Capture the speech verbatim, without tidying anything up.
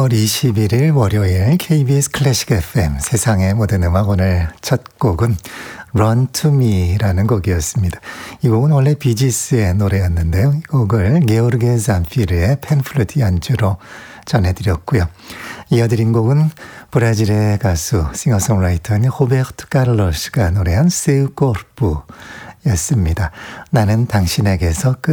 이월 이십일일 월요일 케이비에스 클래식 에프엠 세상의 모든 음악, 오늘 첫 곡은 Run to Me라는 곡이었습니다. 이 곡은 원래 비지스의 노래였는데요. 이 곡을 게오르게 잔피르의 펜플루트 연주로 전해드렸고요. 이어드린 곡은 브라질의 가수 싱어송라이터인 호베르토 카를로스가 노래한 세우 코르푸 였습니다. 나는 당신에게서 끝